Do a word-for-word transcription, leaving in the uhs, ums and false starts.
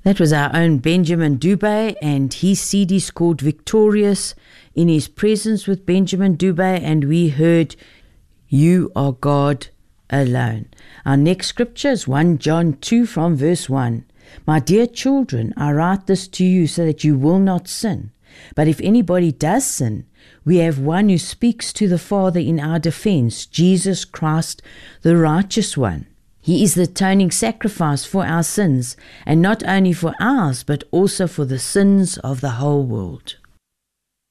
That was our own Benjamin Dubé, and his C D is called Victorious, In His Presence with Benjamin Dubé, and we heard You Are God Alone. Our next scripture is First John two from verse one. My dear children, I write this to you so that you will not sin. But if anybody does sin, we have one who speaks to the Father in our defense, Jesus Christ, the righteous one. He is the atoning sacrifice for our sins, and not only for ours, but also for the sins of the whole world.